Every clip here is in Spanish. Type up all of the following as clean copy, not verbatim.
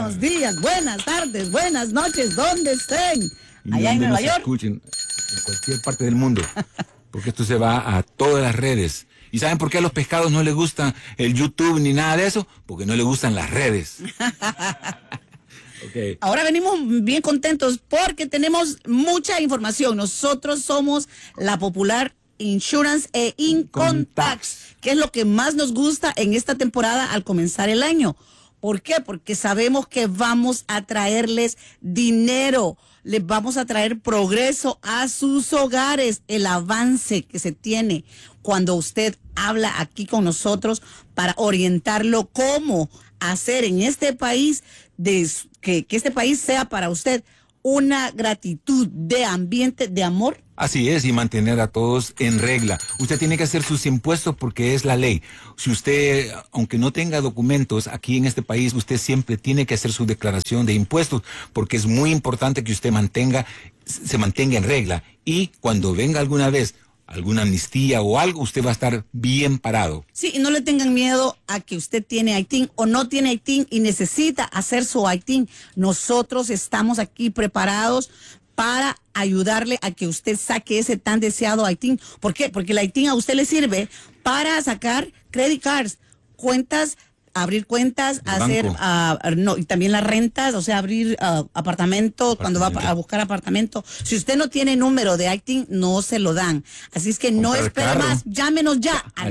buenos días, buenas tardes, buenas noches, donde estén. Allá en Nueva York. Escuchen en cualquier parte del mundo, porque esto se va a todas las redes. ¿Y saben por qué a los pescados no les gusta el YouTube ni nada de eso? Porque no les gustan las redes. Okay. Ahora venimos bien contentos porque tenemos mucha información. Nosotros somos la popular Insurance e Income Tax, que es lo que más nos gusta en esta temporada al comenzar el año. ¿Por qué? Porque sabemos que vamos a traerles dinero, les vamos a traer progreso a sus hogares, el avance que se tiene cuando usted habla aquí con nosotros para orientarlo cómo hacer en este país, que este país sea para usted una gratitud de ambiente de amor. Así es, y mantener a todos en regla. Usted tiene que hacer sus impuestos porque es la ley. Si usted, aunque no tenga documentos aquí en este país, usted siempre tiene que hacer su declaración de impuestos porque es muy importante que usted se mantenga en regla. Y cuando venga alguna vez alguna amnistía o algo, usted va a estar bien parado. Sí, y no le tengan miedo a que usted tiene ITIN o no tiene ITIN y necesita hacer su ITIN. Nosotros estamos aquí preparados para ayudarle a que usted saque ese tan deseado ITIN. ¿Por qué? Porque el ITIN a usted le sirve para sacar credit cards, cuentas, abrir cuentas, hacer, y también las rentas, o sea, abrir apartamento, cuando va a buscar apartamento. Si usted no tiene número de ITIN, no se lo dan. Así es que no espere más, llámenos ya al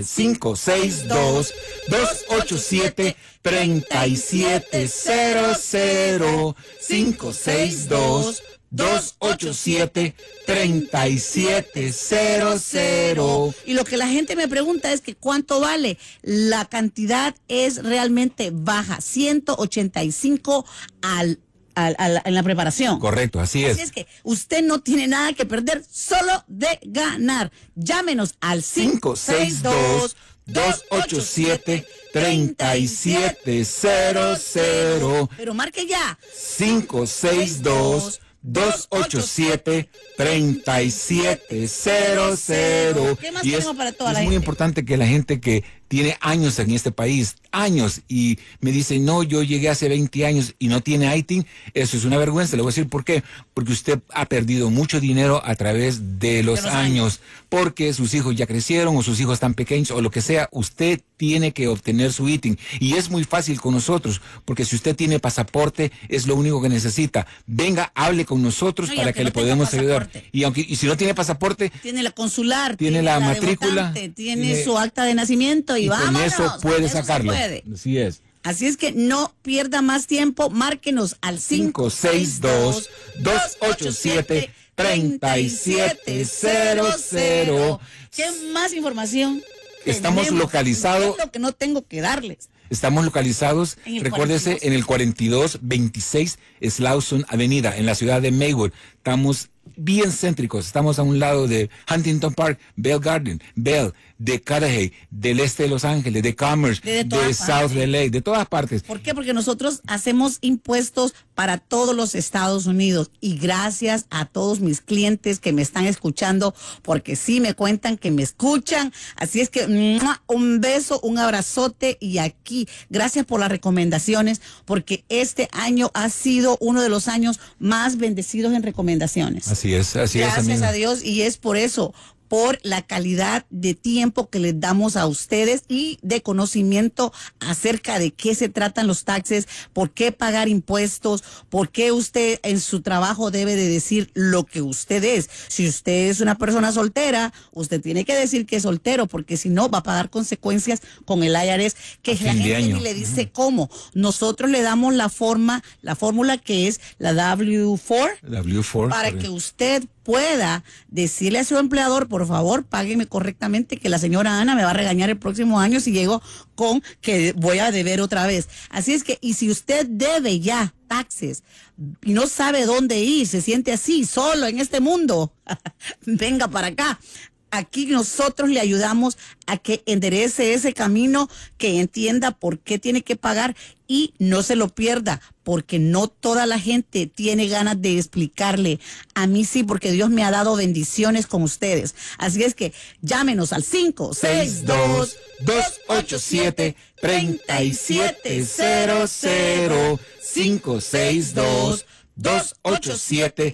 562-287-3700, 562-287-3700. Y lo que la gente me pregunta es que ¿cuánto vale? La cantidad es realmente baja, 185 en la preparación. Correcto, así es. Así es que usted no tiene nada que perder, solo de ganar. Llámenos al 562-287-3700. Pero marque ya. 562-287-3700. ¿Qué más tenemos para toda la gente? Es muy importante que la gente que tiene años en este país, años, y me dice, no, yo llegué hace 20 años y no tiene ITIN, eso es una vergüenza. Le voy a decir por qué. Porque usted ha perdido mucho dinero a través de los años, porque sus hijos ya crecieron o sus hijos están pequeños o lo que sea. Usted tiene que obtener su ITIN y es muy fácil con nosotros, porque si usted tiene pasaporte, es lo único que necesita. Venga, hable con nosotros para que le podamos ayudar. Y si no tiene pasaporte, tiene la consular, tiene la matrícula, tiene su acta de nacimiento y con eso puede sacarlo. Así es. Así es que no pierda más tiempo, márquenos al 562-287-3700. ¿Qué más información? Estamos localizados. Es lo que no tengo que darles. Estamos localizados, recuérdese, en el 4226 Slauson Avenida, en la ciudad de Maywood. Estamos bien céntricos, estamos a un lado de Huntington Park, Bell Garden, Bell, de Cudahy, del este de Los Ángeles, de Commerce, de South LA, de todas partes. ¿Por qué? Porque nosotros hacemos impuestos para todos los Estados Unidos y gracias a todos mis clientes que me están escuchando, porque sí me cuentan que me escuchan, así es que un beso, un abrazote y aquí, gracias por las recomendaciones, porque este año ha sido uno de los años más bendecidos en recomendaciones. Así es, gracias a Dios, y es por eso, por la calidad de tiempo que les damos a ustedes y de conocimiento acerca de qué se tratan los taxes, por qué pagar impuestos, por qué usted en su trabajo debe de decir lo que usted es. Si usted es una persona soltera, usted tiene que decir que es soltero, porque si no va a pagar consecuencias con el IRS, que la gente ni le dice cómo. Nosotros le damos la fórmula que es la W4, para que usted pueda decirle a su empleador, por favor, págueme correctamente, que la señora Ana me va a regañar el próximo año si llego con que voy a deber otra vez. Así es que, y si usted debe ya taxes y no sabe dónde ir, se siente así, solo en este mundo, venga para acá. Aquí nosotros le ayudamos a que enderece ese camino, que entienda por qué tiene que pagar y no se lo pierda, porque no toda la gente tiene ganas de explicarle. A mí sí, porque Dios me ha dado bendiciones con ustedes. Así es que llámenos al 562-287-3700. 3700 562 287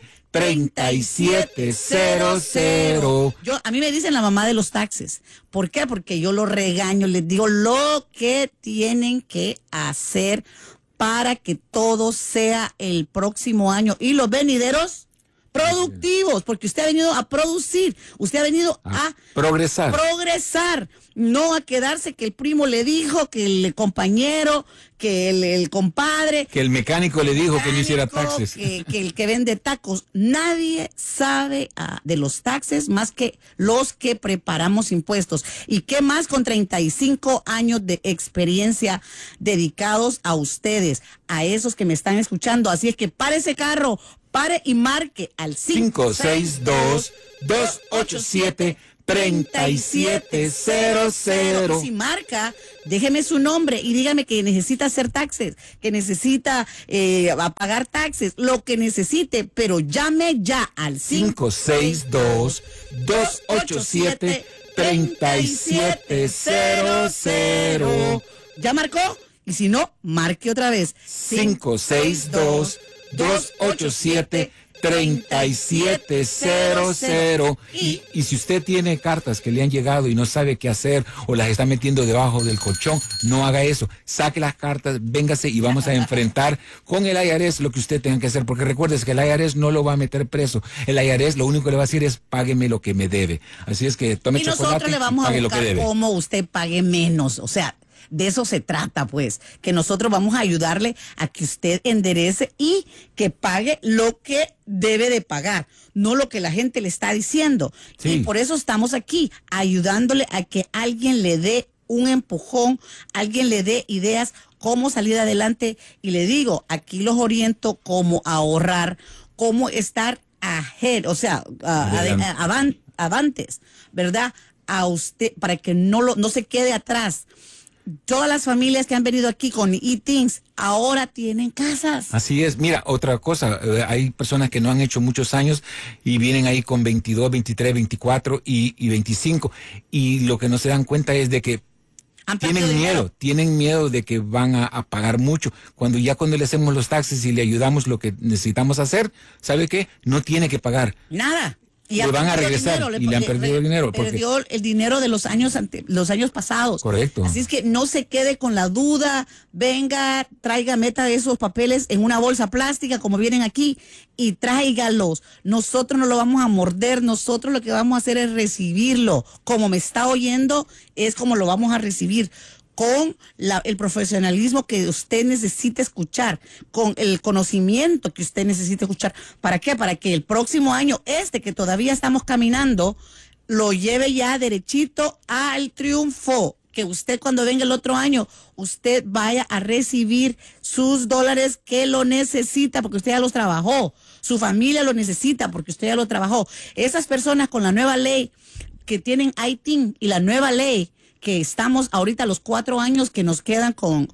3700. A mí me dicen la mamá de los taxes. ¿Por qué? Porque yo los regaño, les digo lo que tienen que hacer para que todo sea el próximo año y los venideros productivos, porque usted ha venido a producir, usted ha venido a progresar, no a quedarse que el primo le dijo, que el compañero, que el compadre, que el mecánico le dijo que no hiciera taxes, que el que vende tacos. Nadie sabe de los taxes más que los que preparamos impuestos. ¿Y qué más con 35 años de experiencia dedicados a ustedes, a esos que me están escuchando? Así es que pare ese carro, pare y marque al 562-287-3700. Si marca, déjeme su nombre y dígame que necesita hacer taxes, que necesita pagar taxes, lo que necesite, pero llame ya al 562-287-3700. ¿Ya marcó? Y si no, marque otra vez. 562-287-3700. Y si usted tiene cartas que le han llegado y no sabe qué hacer o las está metiendo debajo del colchón, no haga eso. Saque las cartas, véngase y vamos a enfrentar con el IRS lo que usted tenga que hacer. Porque recuérdese que el IRS no lo va a meter preso. El IRS lo único que le va a decir es págueme lo que me debe. Así es que tome chocolate y nosotros le vamos a pague lo que buscar debe. cómo usted pague menos. O sea, de eso se trata, pues, que nosotros vamos a ayudarle a que usted enderece y que pague lo que debe de pagar, no lo que la gente le está diciendo. Sí. Y por eso estamos aquí, ayudándole a que alguien le dé un empujón, alguien le dé ideas cómo salir adelante. Y le digo, aquí los oriento cómo ahorrar, cómo estar ahead, o sea, avantes, ¿verdad? A usted, para que no se quede atrás. Todas las familias que han venido aquí con e-Things ahora tienen casas. Así es. Mira, otra cosa, hay personas que no han hecho muchos años y vienen ahí con 22, 23, 24 y 25. Y lo que no se dan cuenta es de que tienen miedo de que van a pagar mucho. Cuando le hacemos los taxes y le ayudamos lo que necesitamos hacer, ¿sabe qué? No tiene que pagar nada. Y le van a regresar y le han perdido el dinero. Perdió el dinero de los años pasados. Correcto. Así es que no se quede con la duda. Venga, meta esos papeles en una bolsa plástica como vienen aquí y tráigalos. Nosotros no lo vamos a morder. Nosotros lo que vamos a hacer es recibirlo. Como me está oyendo, es como lo vamos a recibir. Con el profesionalismo que usted necesita escuchar, con el conocimiento que usted necesita escuchar. ¿Para qué? Para que el próximo año, que todavía estamos caminando, lo lleve ya derechito al triunfo. Que usted cuando venga el otro año, usted vaya a recibir sus dólares que lo necesita porque usted ya los trabajó. Su familia lo necesita porque usted ya lo trabajó. Esas personas con la nueva ley que tienen ITIN y la nueva ley que estamos ahorita los 4 años que nos quedan con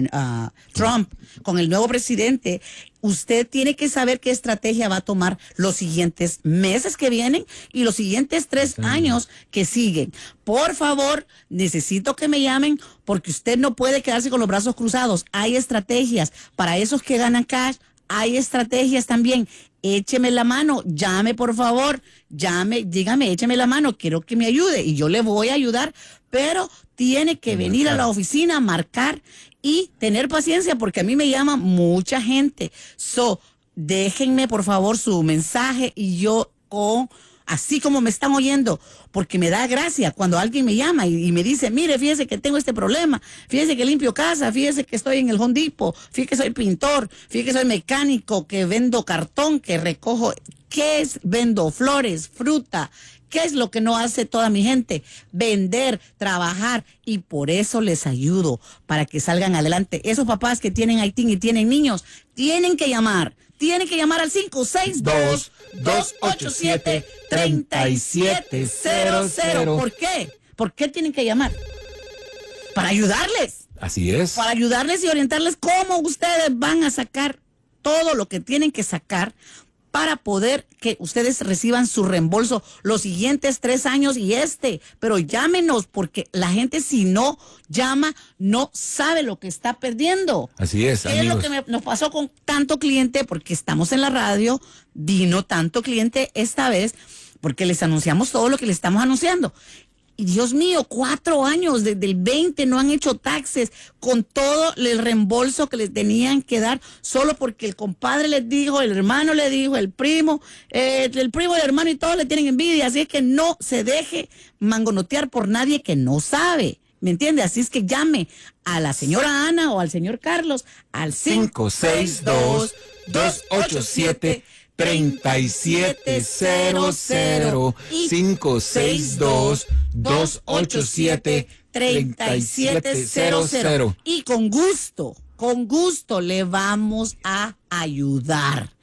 Trump, con el nuevo presidente, usted tiene que saber qué estrategia va a tomar los siguientes meses que vienen y los siguientes 3 años que siguen. Por favor, necesito que me llamen porque usted no puede quedarse con los brazos cruzados. Hay estrategias para esos que ganan cash. Hay estrategias también. Écheme la mano, llame por favor, dígame, écheme la mano, quiero que me ayude y yo le voy a ayudar, pero tiene que venir a la oficina, marcar y tener paciencia porque a mí me llama mucha gente. Déjenme por favor su mensaje y yo así como me están oyendo, porque me da gracia cuando alguien me llama y me dice, mire, fíjese que tengo este problema, fíjese que limpio casa, fíjese que estoy en el Home Depot, fíjese que soy pintor, fíjese que soy mecánico, que vendo cartón, que recojo, vendo flores, fruta. ¿Qué es lo que no hace toda mi gente? Vender, trabajar, y por eso les ayudo, para que salgan adelante. Esos papás que tienen ITIN y tienen niños, tienen que llamar al 562-287-3700. ¿Por qué? ¿Por qué tienen que llamar? Para ayudarles. Así es. Para ayudarles y orientarles cómo ustedes van a sacar todo lo que tienen que sacar para poder que ustedes reciban su reembolso los siguientes 3 años pero llámenos porque la gente si no llama no sabe lo que está perdiendo. Así es, ¿Qué amigos. es lo que nos pasó con tanto cliente? Porque estamos en la radio, vino tanto cliente esta vez porque les anunciamos todo lo que les estamos anunciando. Y Dios mío, 4 años, desde el 20 no han hecho taxes con todo el reembolso que les tenían que dar, solo porque el compadre les dijo, el hermano le dijo, el primo del hermano y todos le tienen envidia. Así es que no se deje mangonotear por nadie que no sabe. ¿Me entiende? Así es que llame a la señora Ana o al señor Carlos al 562-287-3700 562-287-3700 y con gusto le vamos a ayudar.